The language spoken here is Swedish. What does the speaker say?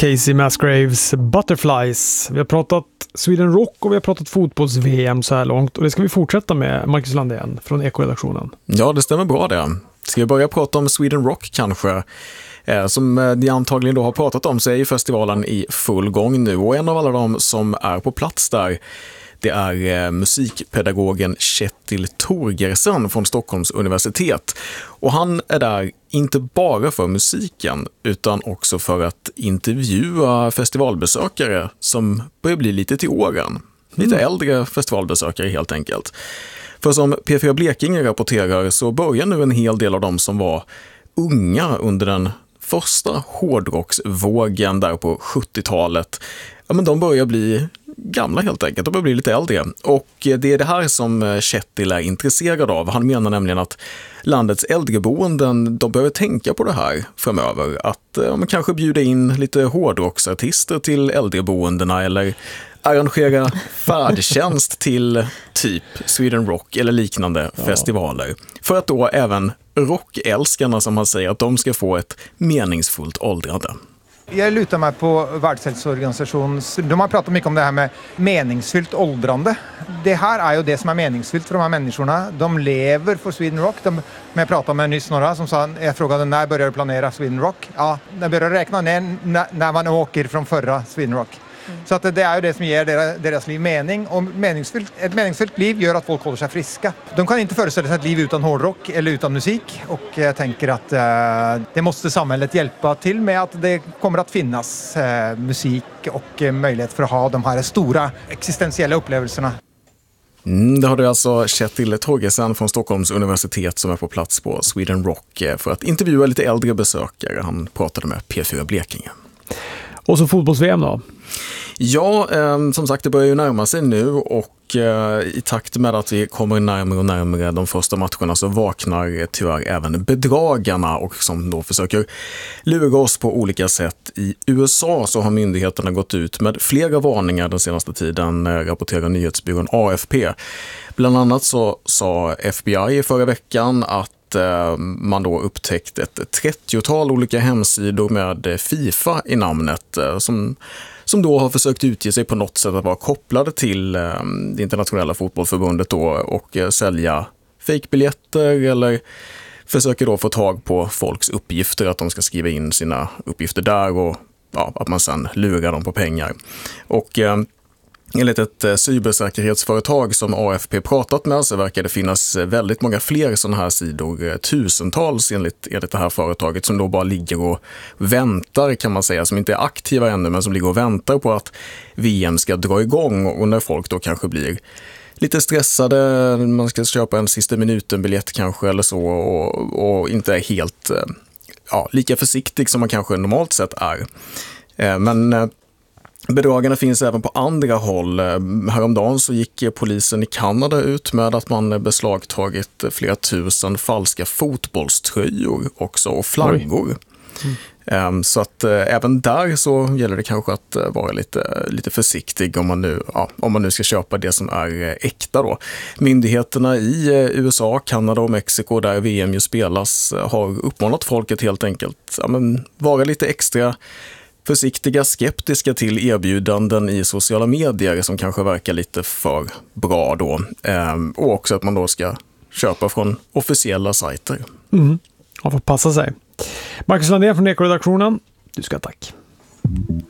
Casey Musgraves Butterflies. Vi har pratat Sweden Rock och vi har pratat fotbolls-VM så här långt. Och det ska vi fortsätta med, Marcus Landén från Eko-redaktionen. Ja, det stämmer bra det. Ska vi börja prata om Sweden Rock kanske? Som ni antagligen då har pratat om så är ju festivalen i full gång nu. Och en av alla de som är på plats där, det är musikpedagogen Kjetil Torgersen från Stockholms universitet. Och han är där inte bara för musiken utan också för att intervjua festivalbesökare som börjar bli lite till åren. Lite äldre festivalbesökare helt enkelt. För som P4 Blekinge rapporterar så börjar nu en hel del av dem som var unga under den första hårdrocksvågen där på 70-talet. Ja, men de börjar bli gamla helt enkelt, de börjar bli lite äldre. Och det är det här som Kjetil är intresserad av. Han menar nämligen att landets äldreboenden, de behöver tänka på det här framöver. Att man kanske bjuda in lite hårdrocksartister till äldreboendena eller arrangera färdtjänst till typ Sweden Rock eller liknande festivaler. För att då även rockälskarna, som man säger, att de ska få ett meningsfullt åldrande. Jag lutar mig på Världshälsoorganisationen. De har pratat mycket om det här med meningsfyllt åldrande. Det här är ju det som är meningsfyllt för de här människorna. De lever för Sweden Rock. Jag pratade med nyss några som sa, jag frågade när börjar du planera Sweden Rock? Ja, när börjar räkna ner när man åker från förra Sweden Rock. Så att det är ju det som ger deras liv mening. Och ett meningsfullt liv gör att folk håller sig friska. De kan inte föreställa sig ett liv utan hårdrock eller utan musik. Och jag tänker att det måste samhället hjälpa till med, att det kommer att finnas musik och möjlighet för att ha de här stora existentiella upplevelserna. Det har du alltså Kjetil Torgersen från Stockholms universitet som är på plats på Sweden Rock för att intervjua lite äldre besökare. Han pratade med P4 Blekinge. Och så fotbolls-VM då? Ja, som sagt, det börjar ju närma sig nu och i takt med att vi kommer närmare och närmare de första matcherna så vaknar tyvärr även bedragarna och som då försöker lura oss på olika sätt. I USA så har myndigheterna gått ut med flera varningar den senaste tiden, rapporterar nyhetsbyrån AFP. Bland annat så sa FBI i förra veckan att man då upptäckt ett 30-tal olika hemsidor med FIFA i namnet som då har försökt utge sig på något sätt att vara kopplade till det internationella fotbollsförbundet då och sälja fejkbiljetter eller försöker då få tag på folks uppgifter, att de ska skriva in sina uppgifter där och att man sen lurar dem på pengar. Och enligt ett cybersäkerhetsföretag som AFP pratat med så verkar det finnas väldigt många fler sådana här sidor, tusentals enligt det här företaget som då bara ligger och väntar kan man säga, som inte är aktiva ännu men som ligger och väntar på att VM ska dra igång och när folk då kanske blir lite stressade, man ska köpa en sista minuten-biljett kanske eller så och inte är helt lika försiktig som man kanske normalt sett är. Men bedragarna finns även på andra håll. Häromdagen så gick polisen i Kanada ut med att man beslagtagit flera tusen falska fotbollströjor också och flaggor. Så att även där så gäller det kanske att vara lite försiktig om man nu ska köpa det som är äkta då. Myndigheterna i USA, Kanada och Mexiko där VM ju spelas har uppmanat folket helt enkelt vara lite extra försiktiga, skeptiska till erbjudanden i sociala medier som kanske verkar lite för bra då. Och också att man då ska köpa från officiella sajter. Man får passa sig. Marcus Landén från Eko-redaktionen, du ska tack.